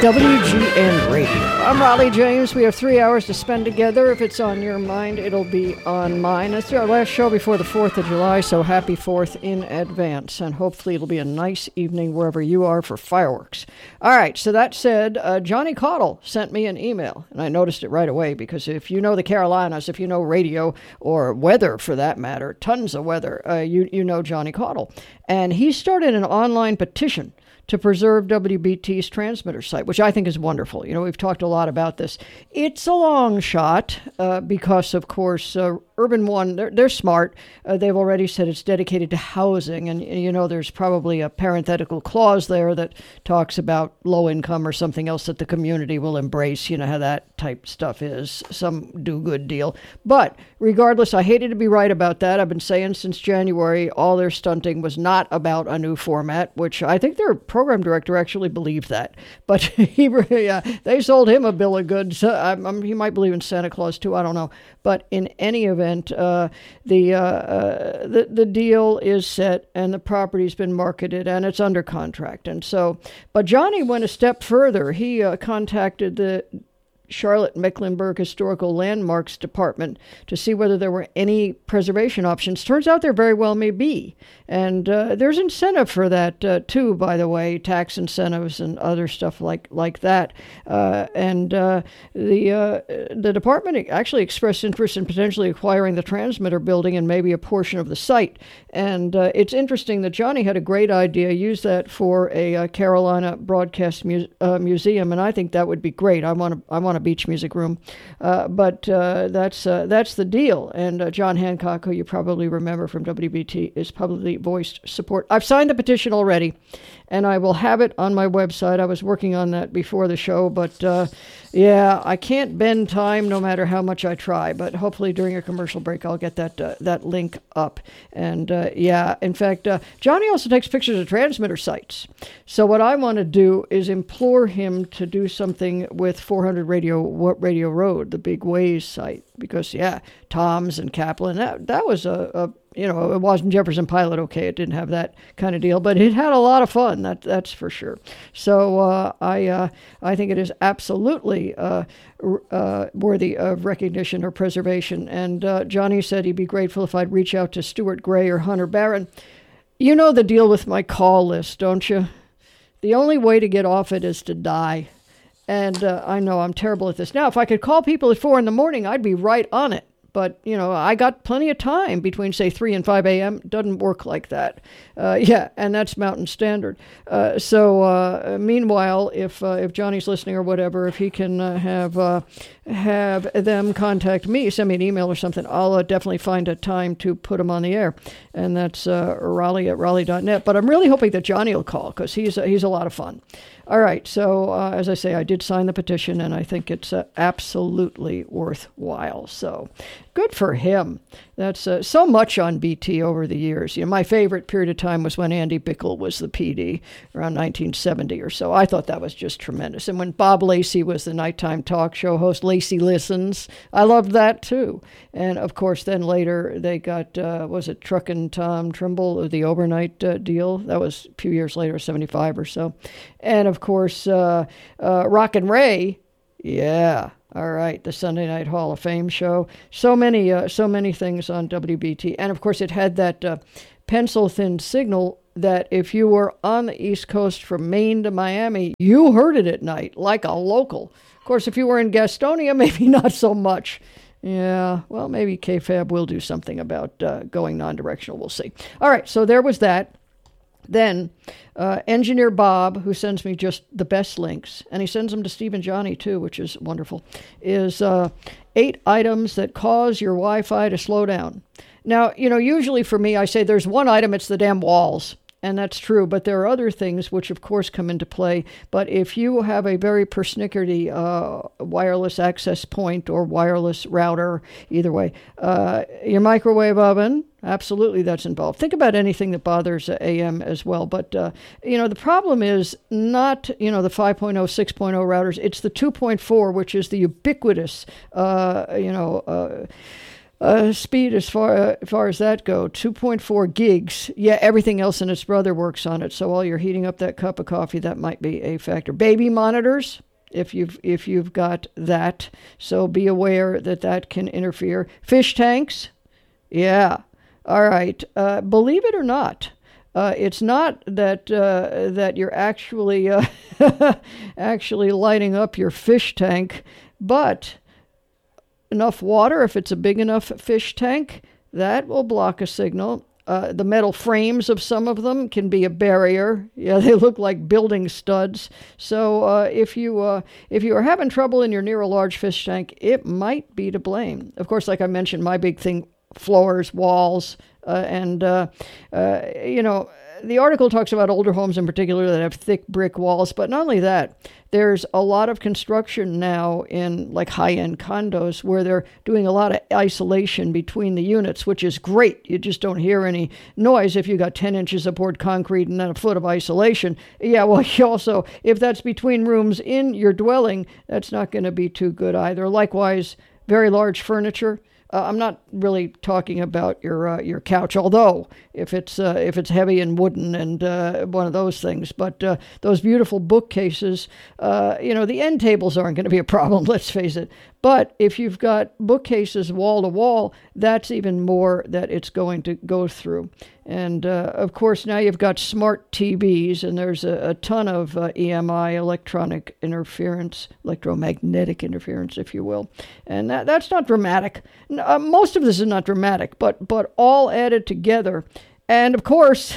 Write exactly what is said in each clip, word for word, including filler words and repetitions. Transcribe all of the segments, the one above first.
W G N Radio. I'm Raleigh James. We have three hours to spend together. If it's on your mind, it'll be on mine. It's our last show before the fourth of July, so happy fourth in advance. And hopefully it'll be a nice evening wherever you are for fireworks. All right, so that said, uh, Johnny Caudle sent me an email, and I noticed it right away because if you know the Carolinas, if you know radio or weather for that matter, tons of weather, uh, you, you know Johnny Caudle. And he started an online petition to preserve W B T's transmitter site, which I think is wonderful. You know, we've talked a lot about this. It's a long shot uh, because, of course, uh, Urban One, they're, they're smart. Uh, they've already said it's dedicated to housing. And, you know, there's probably a parenthetical clause there that talks about low income or something else that the community will embrace. You know how that type stuff is. Some do-good deal. But regardless, I hated to be right about that. I've been saying since January, all their stunting was not about a new format, which I think their program director actually believed that. But he, yeah, they sold him a bill of goods. Uh, I, I, he might believe in Santa Claus, too. I don't know. But in any event, uh, the, uh, uh, the the deal is set and the property's been marketed and it's under contract. And so, but Johnny went a step further. He uh, contacted the Charlotte Mecklenburg Historical Landmarks Department to see whether there were any preservation options. Turns out there very well may be. And uh, there's incentive for that, uh, too, by the way, tax incentives and other stuff like like that. Uh, and uh, the uh, the department actually expressed interest in potentially acquiring the transmitter building and maybe a portion of the site. And uh, it's interesting that Johnny had a great idea, use that for a uh, Carolina Broadcast mu- uh, Museum, and I think that would be great. I want to I want a beach music room. Uh, but uh, that's uh, that's the deal. And uh, John Hancock, who you probably remember from W B T, is publicly voiced support. I've signed the petition already, and I will have it on my website. I was working on that before the show, but uh, yeah, I can't bend time no matter how much I try. But hopefully during a commercial break, I'll get that uh, that link up. And uh, yeah, in fact, uh, Johnny also takes pictures of transmitter sites. So what I want to do is implore him to do something with four hundred Radio Radio Road, the Big Ways site, because yeah, Tom's and Kaplan, that that was a, a you know, it wasn't Jefferson Pilot, okay, it didn't have that kind of deal, but it had a lot of fun, that that's for sure. So uh, I uh, I think it is absolutely uh, uh, worthy of recognition or preservation. And uh, Johnny said he'd be grateful if I'd reach out to Stuart Gray or Hunter Barron. You know the deal with my call list, don't you? The only way to get off it is to die. And uh, I know I'm terrible at this. Now, if I could call people at four in the morning, I'd be right on it. But, you know, I got plenty of time between, say, three and five a.m. Doesn't work like that. Uh, yeah, and that's Mountain Standard. Uh, so, uh, meanwhile, if uh, if Johnny's listening or whatever, if he can uh, have uh, have them contact me, send me an email or something, I'll uh, definitely find a time to put them on the air. And that's uh, Raleigh at Raleigh dot net. But I'm really hoping that Johnny will call because he's, uh, he's a lot of fun. All right, so uh, as I say, I did sign the petition, and I think it's uh, absolutely worthwhile. So good for him. That's uh, so much on B T over the years. You know, my favorite period of time was when Andy Bickle was the P D around nineteen seventy or so. I thought that was just tremendous. And when Bob Lacey was the nighttime talk show host, Lacey Listens, I loved that too. And of course, then later they got, uh, was it Truckin' Tom Trimble, the overnight uh, deal? That was a few years later, seventy-five or so. And of course, uh, uh, Rockin' Ray, yeah. All right, the Sunday Night Hall of Fame show. So many, uh, so many things on W B T. And of course, it had that uh, pencil-thin signal that if you were on the East Coast from Maine to Miami, you heard it at night, like a local. Of course, if you were in Gastonia, maybe not so much. Yeah, well, maybe K F A B will do something about uh, going non-directional. We'll see. All right, so there was that. Then uh, Engineer Bob, who sends me just the best links, and he sends them to Steve and Johnny too, which is wonderful, is uh, eight items that cause your Wi-Fi to slow down. Now, you know, usually for me, I say there's one item, it's the damn walls. And that's true, but there are other things which, of course, come into play. But if you have a very persnickety uh, wireless access point or wireless router, either way, uh, your microwave oven, absolutely that's involved. Think about anything that bothers A M as well. But, uh, you know, the problem is not, you know, the five point oh, six point oh routers. It's the two point four, which is the ubiquitous, uh, you know, uh, Uh, speed as far uh, as far as that go, two point four gigs. Yeah, everything else and its brother works on it. So while you're heating up that cup of coffee, that might be a factor. Baby monitors, if you've if you've got that, so be aware that that can interfere. Fish tanks, yeah. All right. Uh, believe it or not, uh, it's not that uh, that you're actually uh, actually lighting up your fish tank, but enough water, if it's a big enough fish tank, that will block a signal. Uh, the metal frames of some of them can be a barrier. Yeah, they look like building studs. So uh, if you uh, if you are having trouble and you're near a large fish tank, it might be to blame. Of course, like I mentioned, my big thing, floors, walls, uh, and, uh, uh, you know, the article talks about older homes in particular that have thick brick walls, but not only that, there's a lot of construction now in like high-end condos where they're doing a lot of isolation between the units, which is great. You just don't hear any noise if you got ten inches of poured concrete and then a foot of isolation. Yeah, well, you also, if that's between rooms in your dwelling, that's not going to be too good either. Likewise, very large furniture. Uh, I'm not really talking about your uh, your couch, although if it's uh, if it's heavy and wooden and uh, one of those things. But uh, those beautiful bookcases, uh, you know, the end tables aren't going to be a problem. Let's face it. But if you've got bookcases wall to wall, that's even more that it's going to go through. And uh, of course, now you've got smart T Vs, and there's a, a ton of uh, E M I, electronic interference, electromagnetic interference, if you will. And that, that's not dramatic. Uh, most of this is not dramatic, but but all added together. And of course,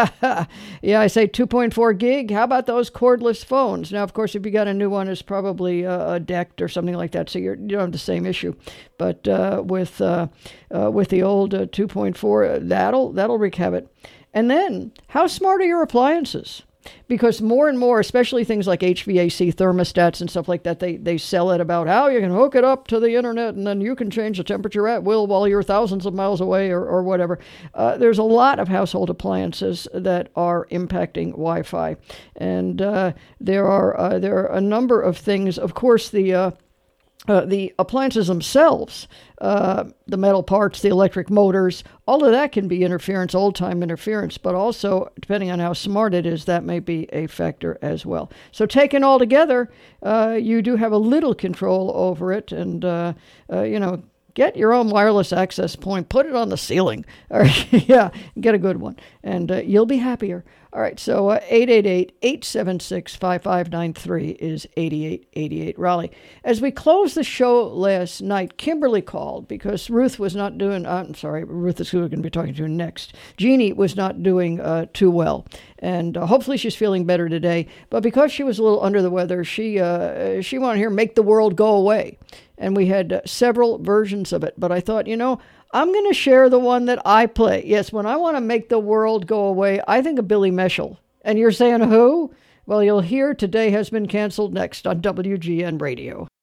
yeah, I say two point four gig. How about those cordless phones? Now, of course, if you got a new one, it's probably uh, a decked or something like that, so you're, you don't have the same issue. But uh, with uh, uh, with the old uh, two point four, that'll that'll wreak havoc. And then, how smart are your appliances? Because more and more, especially things like H V A C thermostats and stuff like that, they, they sell it about how you can hook it up to the internet and then you can change the temperature at will while you're thousands of miles away or, or whatever. Uh, there's a lot of household appliances that are impacting Wi-Fi. And uh, there are uh, there are a number of things. Of course, the... Uh, Uh, the appliances themselves, uh, the metal parts, the electric motors, all of that can be interference, old-time interference, but also, depending on how smart it is, that may be a factor as well. So taken all together, uh, you do have a little control over it, and, uh, uh, you know, get your own wireless access point, put it on the ceiling, or yeah, get a good one, and uh, you'll be happier. All right, so uh, eight eight eight, eight seven six, five five nine three is eighty-eight eighty-eight Raleigh. As we closed the show last night, Kimberly called because Ruth was not doing, uh, I'm sorry, Ruth is who we're going to be talking to next. Jeannie was not doing uh, too well, and uh, hopefully she's feeling better today. But because she was a little under the weather, she, uh, she wanted to hear Make the World Go Away. And we had uh, several versions of it. But I thought, you know, I'm going to share the one that I play. Yes, when I want to make the world go away, I think of Billy Meschel. And you're saying who? Well, you'll hear Today Has Been Canceled next on W G N Radio.